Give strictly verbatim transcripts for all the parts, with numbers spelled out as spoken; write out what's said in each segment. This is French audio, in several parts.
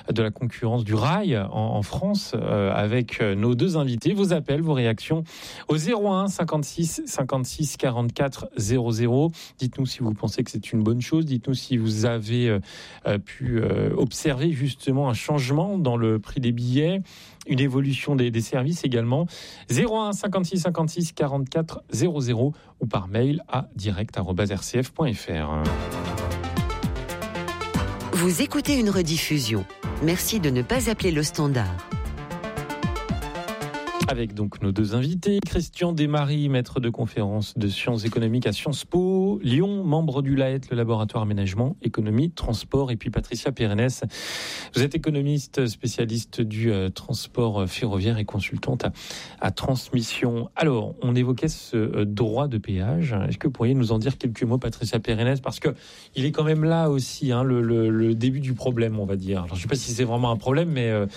de la concurrence du rail en, en France euh, avec nos deux invités. Vos appels, vos réactions au zéro un cinquante-six cinquante-six quarante-quatre zéro zéro. Dites-nous si vous pensez que c'est une bonne chose. Dites-nous si vous avez euh, pu euh, observer justement un changement dans le prix des billets, une évolution des, des services également. zéro un cinquante-six cinquante-six quarante-quatre zéro zéro ou par mail à direct arobase r c f point f r. Vous écoutez une rediffusion. Merci de ne pas appeler le standard. Avec donc nos deux invités, Christian Desmaries, maître de conférence de sciences économiques à Sciences Po Lyon, membre du L A E T, le laboratoire aménagement, économie, transport, et puis Patricia Pérennes. Vous êtes économiste, spécialiste du euh, transport ferroviaire et consultante à, à Transmission. Alors, on évoquait ce euh, droit de péage. Est-ce que vous pourriez nous en dire quelques mots, Patricia Pérennes, parce que il est quand même là aussi, hein, le, le, le début du problème, on va dire. Alors, je ne sais pas si c'est vraiment un problème, mais euh,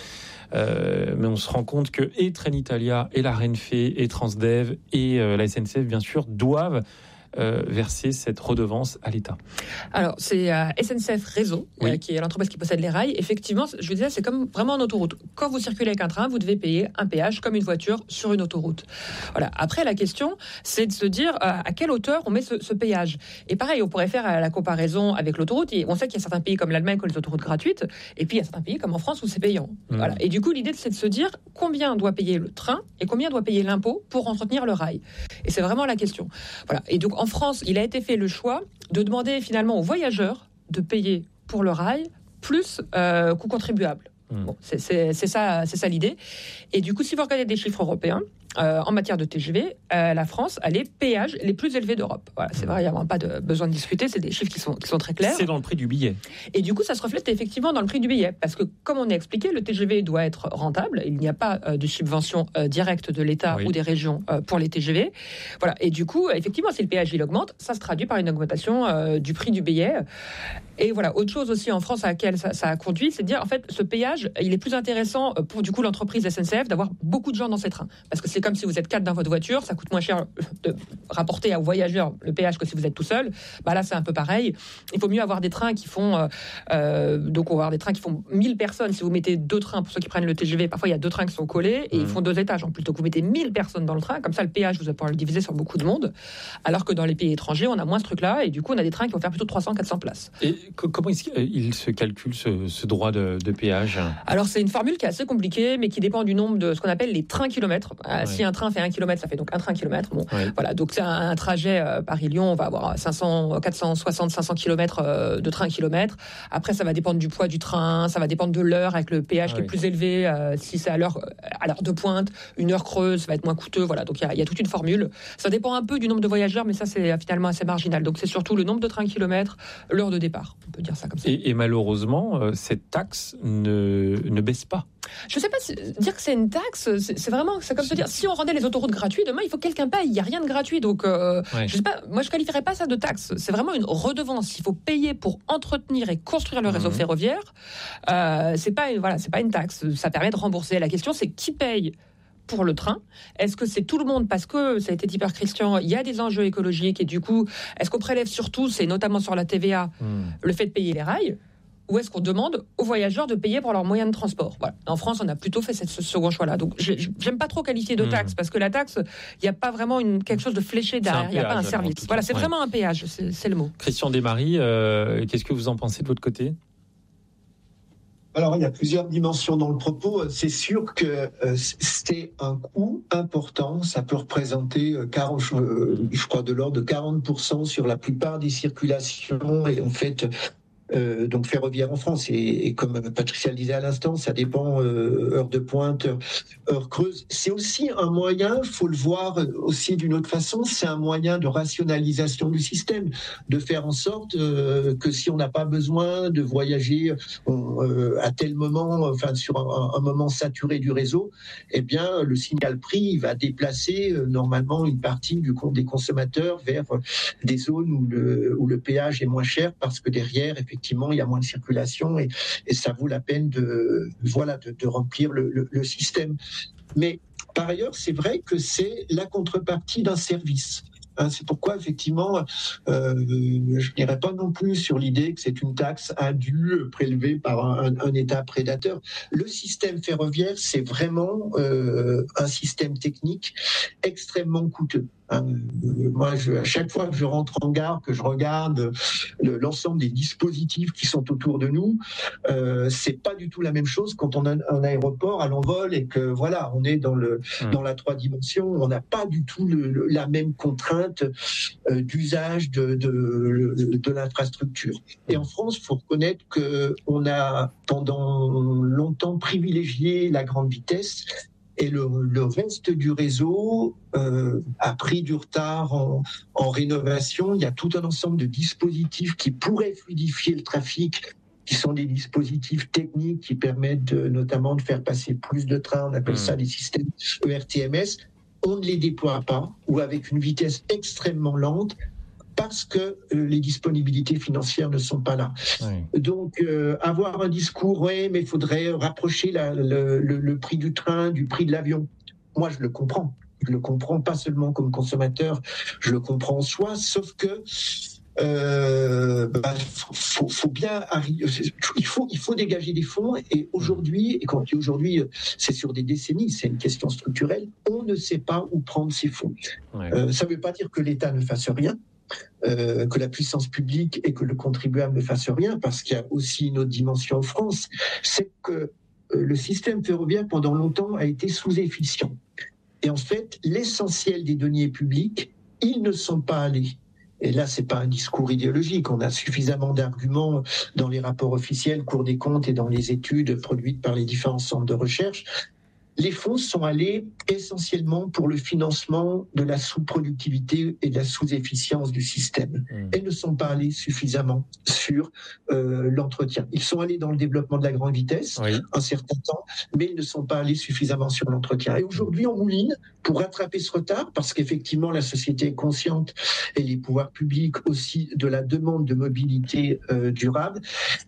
Euh, mais on se rend compte que et Trenitalia, et la Renfe, et Transdev, et euh, la S N C F, bien sûr, doivent euh, verser cette redevance à l'État. Alors, c'est euh, S N C F Réseau, oui. euh, qui est l'entreprise qui possède les rails. Effectivement, je vous disais, c'est comme vraiment en autoroute. Quand vous circulez avec un train, vous devez payer un péage comme une voiture sur une autoroute. Voilà. Après, la question, c'est de se dire euh, à quelle hauteur on met ce, ce péage. Et pareil, on pourrait faire euh, la comparaison avec l'autoroute. Et on sait qu'il y a certains pays comme l'Allemagne qui ont les autoroutes gratuites, et puis il y a certains pays comme en France où c'est payant. Mmh. Voilà. Et du coup, l'idée, c'est de se dire combien doit payer le train et combien doit payer l'impôt pour entretenir le rail. Et c'est vraiment la question. Voilà. Et donc, en France, il a été fait le choix de demander finalement aux voyageurs de payer pour le rail plus euh, coût contribuable. Mmh. Bon, c'est, c'est, c'est ça, c'est ça l'idée. Et du coup, si vous regardez des chiffres européens, euh, en matière de T G V, euh, la France a les péages les plus élevés d'Europe. Voilà, c'est mmh. vrai, il n'y a vraiment pas de besoin de discuter. C'est des chiffres qui sont, qui sont très clairs. C'est dans le prix du billet. Et du coup, ça se reflète effectivement dans le prix du billet. Parce que, comme on a expliqué, le T G V doit être rentable. Il n'y a pas euh, de subvention euh, directe de l'État oui. ou des régions euh, pour les T G V. Voilà. Et du coup, effectivement, si le péage il augmente, ça se traduit par une augmentation euh, du prix du billet. Et voilà, autre chose aussi en France à laquelle ça, ça a conduit, c'est de dire, en fait, ce péage, il est plus intéressant pour, du coup, l'entreprise S N C F d'avoir beaucoup de gens dans ses trains. Parce que c'est comme si vous êtes quatre dans votre voiture, ça coûte moins cher de rapporter aux voyageurs le péage que si vous êtes tout seul. Bah là, c'est un peu pareil. Il faut mieux avoir des trains qui font, euh, euh, donc on va avoir des trains qui font mille personnes. Si vous mettez deux trains, pour ceux qui prennent le T G V, parfois il y a deux trains qui sont collés et mmh. ils font deux étages. En plus, donc vous mettez mille personnes dans le train, comme ça, le péage, vous allez pouvoir le diviser sur beaucoup de monde. Alors que dans les pays étrangers, on a moins ce truc-là et du coup, on a des trains qui vont faire plutôt trois cents à quatre cents places. Et comment est-ce qu'il se calcule ce, ce droit de, de péage ? Alors, c'est une formule qui est assez compliquée, mais qui dépend du nombre de ce qu'on appelle les trains kilomètres. Ouais. Si un train fait un kilomètre, ça fait donc un train kilomètre. Bon, ouais. Voilà. Donc, c'est un, un trajet euh, Paris-Lyon, on va avoir cinq cents, quatre cent soixante, cinq cents kilomètres euh, de train kilomètre. Après, ça va dépendre du poids du train, ça va dépendre de l'heure avec le péage ouais. qui est plus élevé. Euh, si c'est à l'heure, à l'heure de pointe, une heure creuse, ça va être moins coûteux. Voilà. Donc, il y, y a toute une formule. Ça dépend un peu du nombre de voyageurs, mais ça, c'est finalement assez marginal. Donc, c'est surtout le nombre de trains kilomètres, l'heure de départ. On peut dire ça comme ça. Et, et malheureusement, euh, cette taxe ne, ne baisse pas. Je ne sais pas si dire que c'est une taxe, c'est, c'est vraiment, c'est comme se dire, si on rendait les autoroutes gratuites, demain, il faut que quelqu'un paye. Il n'y a rien de gratuit. Donc, euh, ouais. je sais pas, moi, je ne qualifierais pas ça de taxe. C'est vraiment une redevance. Il faut payer pour entretenir et construire le réseau mmh. ferroviaire. Euh, c'est pas, voilà, c'est pas une taxe. Ça permet de rembourser. La question, c'est qui paye pour le train? Est-ce que c'est tout le monde? Parce que, ça a été dit par Christian, il y a des enjeux écologiques et du coup, est-ce qu'on prélève sur tous, et notamment sur la T V A, mmh. le fait de payer les rails? Ou est-ce qu'on demande aux voyageurs de payer pour leurs moyens de transport? Voilà. En France, on a plutôt fait ce second choix-là. Donc, j'aime pas trop qualifier de taxe, mmh. parce que la taxe, il n'y a pas vraiment une, quelque chose de fléché derrière. Il n'y a pas un service. Voilà, c'est ouais. vraiment un péage, c'est, c'est le mot. Christian Desmaries, euh, qu'est-ce que vous en pensez de votre côté? Alors, il y a plusieurs dimensions dans le propos. C'est sûr que euh, c'est un coût important. Ça peut représenter, euh, quarante, euh, je crois, de l'ordre de quarante pour cent sur la plupart des circulations. Et en fait, Euh, donc ferroviaire en France, et, et comme Patricia le disait à l'instant, ça dépend euh, heure de pointe, heure, heure creuse. C'est aussi un moyen, faut le voir aussi d'une autre façon, c'est un moyen de rationalisation du système, de faire en sorte euh, que si on n'a pas besoin de voyager on, euh, à tel moment, enfin sur un, un moment saturé du réseau, eh bien le signal prix va déplacer euh, normalement une partie du compte des consommateurs vers euh, des zones où le, où le péage est moins cher parce que derrière, effectivement, Effectivement, il y a moins de circulation et, et ça vaut la peine de, voilà, de, de remplir le, le, le système. Mais par ailleurs, c'est vrai que c'est la contrepartie d'un service. Hein. C'est pourquoi, effectivement, euh, je n'irai pas non plus sur l'idée que c'est une taxe indue prélevée par un, un État prédateur. Le système ferroviaire, c'est vraiment euh, un système technique extrêmement coûteux. Hein. Moi, je, à chaque fois que je rentre en gare, que je regarde le, l'ensemble des dispositifs qui sont autour de nous, euh, c'est pas du tout la même chose quand on a un aéroport à l'envol et que voilà, on est dans le mmh. dans la trois dimensions. On n'a pas du tout le, le, la même contrainte euh, d'usage de, de de l'infrastructure. Et en France, il faut reconnaître que on a pendant longtemps privilégié la grande vitesse. Et le, le reste du réseau euh, a pris du retard en, en rénovation. Il y a tout un ensemble de dispositifs qui pourraient fluidifier le trafic, qui sont des dispositifs techniques qui permettent de, notamment de faire passer plus de trains. On appelle mmh. ça des systèmes E R T M S. On ne les déploie pas ou avec une vitesse extrêmement lente, parce que euh, les disponibilités financières ne sont pas là. Oui. Donc, euh, avoir un discours, oui, mais il faudrait rapprocher la, le, le, le prix du train du prix de l'avion. Moi, je le comprends. Je le comprends pas seulement comme consommateur, je le comprends en soi, sauf que euh, bah, faut, faut bien arriver. Il faut, il faut dégager des fonds. Et aujourd'hui, et quand je dis aujourd'hui, c'est sur des décennies, c'est une question structurelle. On ne sait pas où prendre ces fonds. Oui. Euh, ça ne veut pas dire que l'État ne fasse rien. Euh, que la puissance publique et que le contribuable ne fasse rien, parce qu'il y a aussi une autre dimension en France, c'est que euh, le système ferroviaire pendant longtemps a été sous-efficient. Et en fait, l'essentiel des deniers publics, ils ne sont pas allés. Et là, c'est pas un discours idéologique. On a suffisamment d'arguments dans les rapports officiels, Cour des comptes et dans les études produites par les différents centres de recherche. Les fonds sont allés essentiellement pour le financement de la sous-productivité et de la sous-efficience du système. Mmh. Et ne sont pas allés suffisamment sur euh, l'entretien. Ils sont allés dans le développement de la grande vitesse, oui. un certain temps, mais ils ne sont pas allés suffisamment sur l'entretien. Et aujourd'hui, on mouline pour rattraper ce retard, parce qu'effectivement, la société est consciente, et les pouvoirs publics aussi, de la demande de mobilité euh, durable.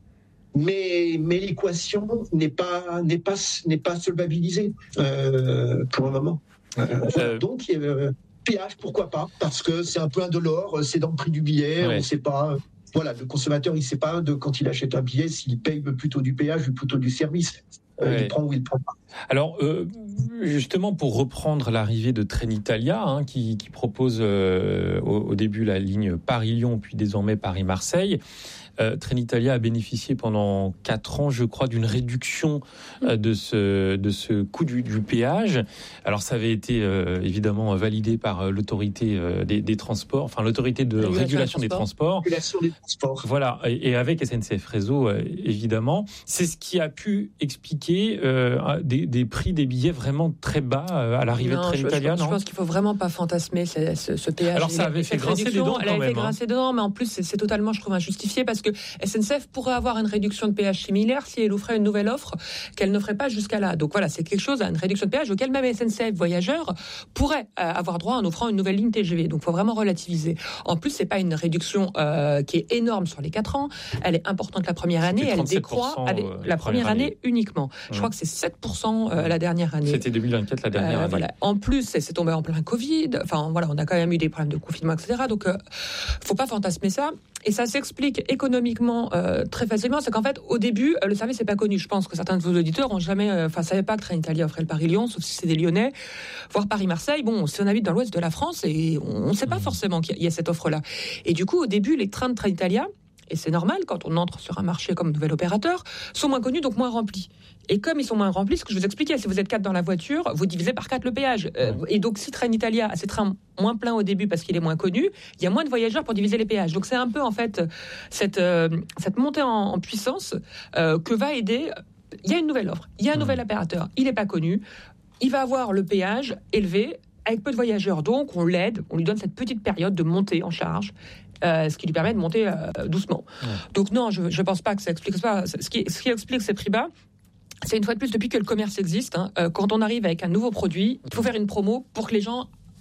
Mais, mais l'équation n'est pas, n'est pas, n'est pas solvabilisée euh, pour le moment. Euh, euh, donc, euh, péage, pourquoi pas ? Parce que c'est un peu indolore, c'est dans le prix du billet, ouais. on ne sait pas. Voilà, le consommateur, il ne sait pas de, quand il achète un billet s'il paye plutôt du péage ou plutôt du service. Euh, ouais. Il prend ou il ne prend pas. Alors, euh, justement, pour reprendre l'arrivée de Trenitalia, hein, qui, qui propose euh, au, au début la ligne Paris-Lyon, puis désormais Paris-Marseille, Euh, Trenitalia a bénéficié pendant quatre ans, je crois, d'une réduction euh, de ce de ce coût du, du péage. Alors, ça avait été euh, évidemment validé par euh, l'autorité euh, des, des transports, enfin l'autorité de régulation, régulation des transports. Régulation des transports. Voilà, et, et avec S N C F Réseau, euh, évidemment, c'est ce qui a pu expliquer euh, des, des prix des billets vraiment très bas euh, à l'arrivée non, de Trenitalia. Je, je, je pense qu'il faut vraiment pas fantasmer ce, ce, ce péage. Alors, ça avait fait grincer des dents quand même. Elle avait fait grincer des dents, mais en plus, c'est, c'est totalement, je trouve, injustifié parce que S N C F pourrait avoir une réduction de péage similaire si elle offrait une nouvelle offre qu'elle n'offrait pas jusqu'à là. Donc voilà, c'est quelque chose, une réduction de péage auquel même S N C F Voyageurs pourrait euh, avoir droit en offrant une nouvelle ligne T G V. Donc il faut vraiment relativiser. En plus, c'est pas une réduction euh, qui est énorme sur les quatre ans. Elle est importante la première année, elle décroît elle, euh, la première année, année uniquement. Mmh. Je crois que c'est sept pour cent euh, la dernière année. C'était deux mille vingt-quatre la dernière euh, année. Voilà. En plus, c'est, c'est tombé en plein Covid. Enfin voilà, on a quand même eu des problèmes de confinement, et cetera. Donc euh, faut pas fantasmer ça. Et ça s'explique économiquement euh, très facilement. C'est qu'en fait, au début, euh, le service n'est pas connu. Je pense que certains de vos auditeurs ont jamais, enfin, euh, savaient pas que Trenitalia offrait le Paris-Lyon, sauf si c'est des Lyonnais, voire Paris-Marseille. Bon, si on habite dans l'ouest de la France, et on ne sait pas mmh. forcément qu'il y a cette offre-là. Et du coup, au début, les trains de Trenitalia, et c'est normal quand on entre sur un marché comme nouvel opérateur, sont moins connus, donc moins remplis. Et comme ils sont moins remplis, ce que je vous expliquais, si vous êtes quatre dans la voiture, vous divisez par quatre le péage. Euh, et donc, si Trenitalia a ses trains moins pleins au début parce qu'il est moins connu, il y a moins de voyageurs pour diviser les péages. Donc, c'est un peu, en fait, cette, euh, cette montée en, en puissance euh, que va aider. Il y a une nouvelle offre, il y a un mmh. nouvel opérateur, il n'est pas connu, il va avoir le péage élevé avec peu de voyageurs. Donc, on l'aide, on lui donne cette petite période de montée en charge. Euh, ce qui lui permet de monter euh, doucement. Mmh. Donc non, je ne pense pas que ça explique ça. Ce qui, ce qui explique ces prix bas, c'est une fois de plus, depuis que le commerce existe, hein, euh, quand on arrive avec un nouveau produit, il faut faire une promo pour que les gens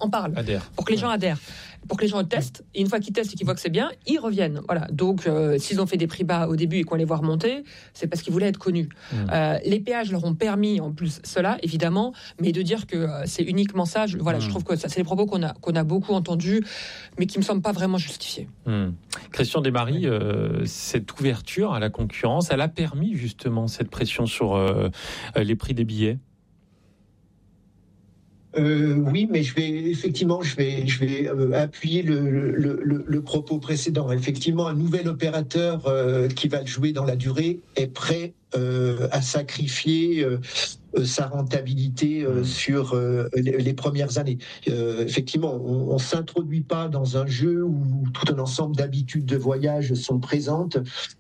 en parle, Adhère. pour que les gens adhèrent, pour que les gens testent. Et une fois qu'ils testent et qu'ils voient que c'est bien, ils reviennent. Voilà. Donc, euh, s'ils ont fait des prix bas au début et qu'on les voit remonter, c'est parce qu'ils voulaient être connus. Mmh. Euh, les péages leur ont permis, en plus, cela, évidemment, mais de dire que euh, c'est uniquement ça, je, voilà, mmh. je trouve que ça, c'est des propos qu'on a, qu'on a beaucoup entendus, mais qui me semblent pas vraiment justifiés. Mmh. Christian Desmaries, euh, cette ouverture à la concurrence, elle a permis justement cette pression sur euh, les prix des billets. Euh, oui, mais je vais effectivement, je vais, je vais euh, appuyer le, le, le, le propos précédent. Effectivement, un nouvel opérateur euh, qui va jouer dans la durée est prêt euh, à sacrifier euh, sa rentabilité euh, sur euh, les, les premières années. Euh, effectivement, on, on s'introduit pas dans un jeu où tout un ensemble d'habitudes de voyage sont présentes.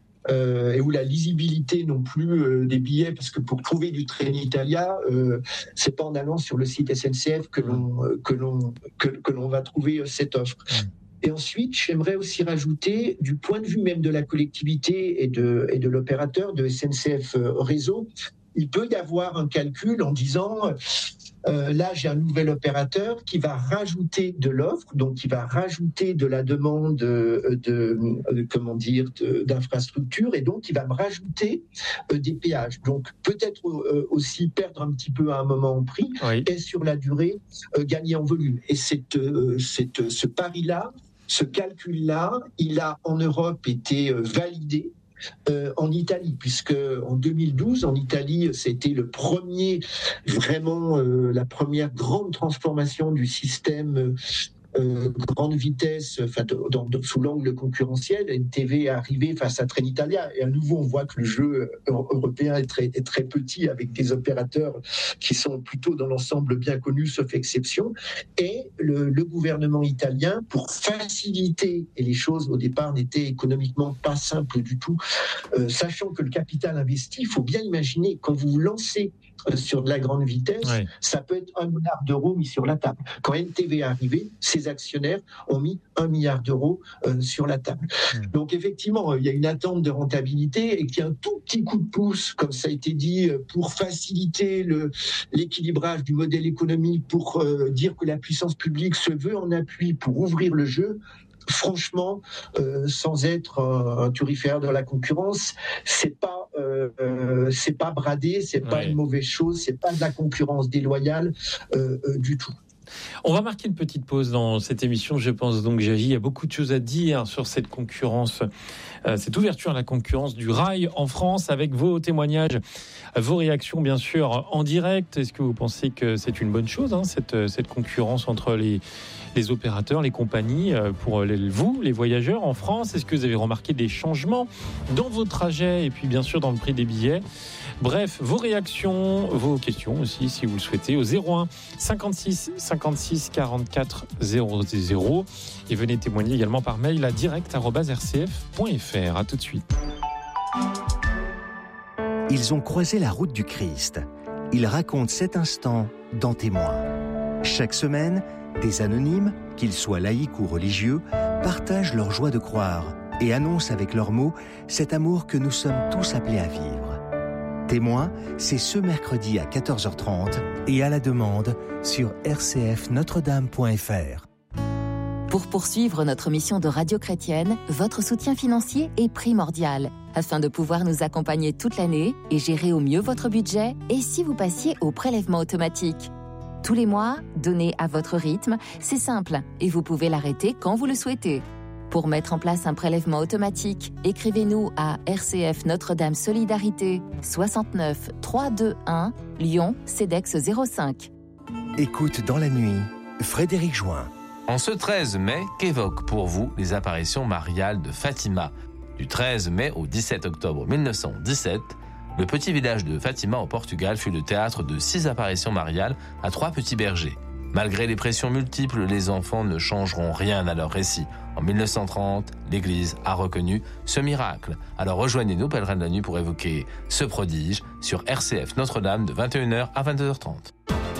Euh, et où la lisibilité non plus euh, des billets, parce que pour trouver du Trenitalia, euh, c'est pas en allant sur le site S N C F que l'on euh, que l'on que, que l'on va trouver euh, cette offre. Et ensuite, j'aimerais aussi rajouter, du point de vue même de la collectivité et de et de l'opérateur de S N C F Réseau, il peut y avoir un calcul en disant euh, là j'ai un nouvel opérateur qui va rajouter de l'offre, donc qui va rajouter de la demande de, de, de comment dire de, d'infrastructures, et donc il va me rajouter euh, des péages. Donc peut-être euh, aussi perdre un petit peu à un moment en prix, oui. Et sur la durée euh, gagner en volume. Et cette, euh, cette, ce pari-là, ce calcul-là, il a en Europe été euh, validé. Euh, en Italie, puisque en deux mille douze, en Italie, c'était le premier, vraiment euh, la première grande transformation du système euh, grande vitesse, enfin, dans, dans, sous l'angle concurrentiel. N T V est arrivé face à Trenitalia, et à nouveau, on voit que le jeu européen est très, est très petit, avec des opérateurs qui sont plutôt dans l'ensemble bien connus, sauf exception. Et le, le gouvernement italien, pour faciliter, et les choses au départ n'étaient économiquement pas simples du tout, euh, sachant que le capital investi, il faut bien imaginer, quand vous vous lancez sur de la grande vitesse, oui. Ça peut être un milliard d'euros mis sur la table. Quand N T V est arrivé, ses actionnaires ont mis un milliard d'euros euh, sur la table. Mmh. Donc effectivement, il y a une attente de rentabilité et qu'il y a un tout petit coup de pouce, comme ça a été dit, pour faciliter le, l'équilibrage du modèle économique, pour euh, dire que la puissance publique se veut en appui pour ouvrir le jeu. Franchement, euh, sans être un, un turiféraire de la concurrence, c'est pas, euh, euh, c'est pas bradé, c'est pas ouais. une mauvaise chose, c'est pas de la concurrence déloyale euh, euh, du tout. On va marquer une petite pause dans cette émission, je pense donc, Jagy. Il y a beaucoup de choses à dire sur cette concurrence, euh, cette ouverture à la concurrence du rail en France, avec vos témoignages, vos réactions, bien sûr, en direct. Est-ce que vous pensez que c'est une bonne chose, hein, cette, cette concurrence entre les, les opérateurs, les compagnies, pour les, vous, les voyageurs en France? Est-ce que vous avez remarqué des changements dans vos trajets et puis, bien sûr, dans le prix des billets? Bref, vos réactions, vos questions aussi, si vous le souhaitez, au zéro un cinquante-six cinquante-six quarante-quatre zéro zéro, et venez témoigner également par mail à direct arobase r c f point f r. À tout de suite. Ils ont croisé la route du Christ. Ils racontent cet instant dans Témoins. Chaque semaine, des anonymes, qu'ils soient laïcs ou religieux, partagent leur joie de croire et annoncent avec leurs mots cet amour que nous sommes tous appelés à vivre. Témoins, c'est ce mercredi à quatorze heures trente et à la demande sur r c f notre dame point f r. Pour poursuivre notre mission de radio chrétienne, votre soutien financier est primordial afin de pouvoir nous accompagner toute l'année et gérer au mieux votre budget, et si vous passiez au prélèvement automatique. Tous les mois, donnez à votre rythme, c'est simple et vous pouvez l'arrêter quand vous le souhaitez. Pour mettre en place un prélèvement automatique, écrivez-nous à R C F Notre-Dame Solidarité, soixante-neuf trois cent vingt-et-un, Lyon, CEDEX zéro cinq. Écoute dans la nuit, Frédéric Join. En ce treize mai, qu'évoquent pour vous les apparitions mariales de Fatima? Du treize mai au dix-sept octobre mille neuf cent dix-sept, le petit village de Fatima au Portugal fut le théâtre de six apparitions mariales à trois petits bergers. Malgré les pressions multiples, les enfants ne changeront rien à leur récit. En mille neuf cent trente, l'Église a reconnu ce miracle. Alors rejoignez-nous, pèlerins de la nuit, pour évoquer ce prodige sur R C F Notre-Dame de vingt et une heures à vingt-deux heures trente.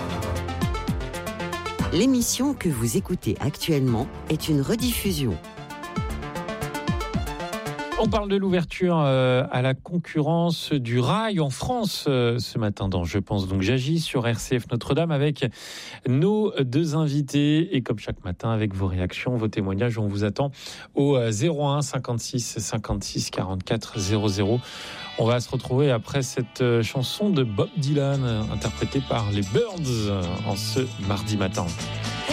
L'émission que vous écoutez actuellement est une rediffusion. On parle de l'ouverture à la concurrence du rail en France ce matin dans Je pense donc j'agis sur R C F Notre-Dame avec nos deux invités et comme chaque matin avec vos réactions, vos témoignages, on vous attend au zéro un cinquante-six cinquante-six quarante-quatre zéro zéro. On va se retrouver après cette chanson de Bob Dylan interprétée par les Birds en ce mardi matin.